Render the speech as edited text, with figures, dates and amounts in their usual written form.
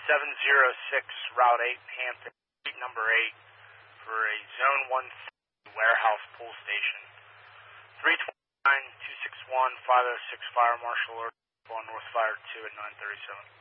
706 Route 8, Hampton, Street number 8, for a Zone 1 warehouse pull station. 329-261-506 Fire Marshal Order on North Fire 2 at 937.